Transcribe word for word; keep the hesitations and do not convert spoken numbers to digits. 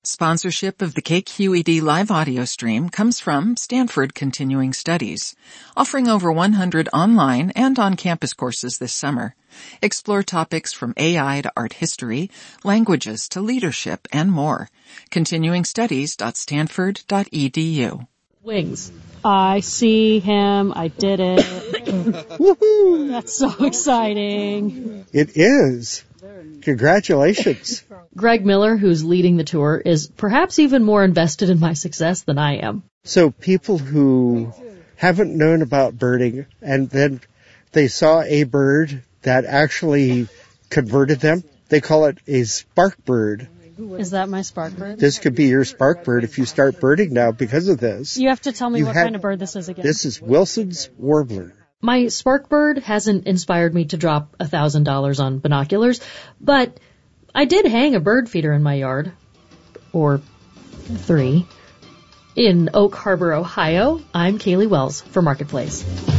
Sponsorship of the K Q E D live audio stream comes from Stanford Continuing Studies, offering over one hundred online and on-campus courses this summer. Explore topics from A I to art history, languages to leadership, and more. continuing studies dot stanford dot e d u. Wings. I see him. I did it. Woohoo! That's so exciting. It is. Congratulations. Greg Miller, who's leading the tour, is perhaps even more invested in my success than I am. So people who haven't known about birding and then they saw a bird that actually converted them, they call it a spark bird. Is that my spark bird? This could be your spark bird if you start birding now because of this. You have to tell me You what had- kind of bird this is again. This is Wilson's warbler. My spark bird hasn't inspired me to drop one thousand dollars on binoculars, but I did hang a bird feeder in my yard. Or three. In Oak Harbor, Ohio, I'm Kaylee Wells for Marketplace.